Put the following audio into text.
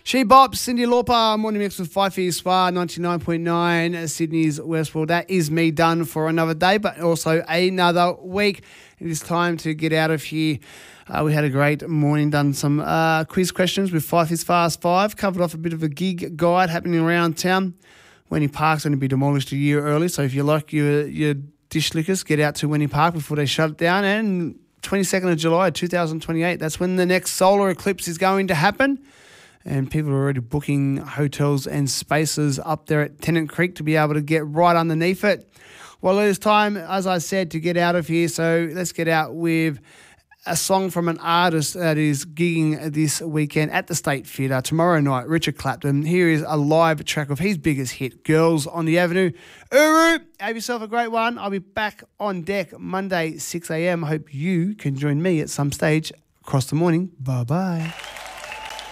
She Bop, Cyndi Lauper, Morning Mix with Fifey Spa, 99.9, Sydney's Westworld. That is me done for another day, but also another week. It is time to get out of here. We had a great morning, done some quiz questions with Fifey's Fast Five, covered off a bit of a gig guide happening around town. Wenny Park's going to be demolished a year early, so if you like your dish lickers, get out to Wenny Park before they shut it down. And 22nd of July 2028, that's when the next solar eclipse is going to happen. And people are already booking hotels and spaces up there at Tennant Creek to be able to get right underneath it. Well, it is time, as I said, to get out of here. So let's get out with a song from an artist that is gigging this weekend at the State Theatre tomorrow night, Richard Clapton. Here is a live track of his biggest hit, Girls on the Avenue. Uru, have yourself a great one. I'll be back on deck Monday, 6 a.m. I hope you can join me at some stage across the morning. Bye-bye.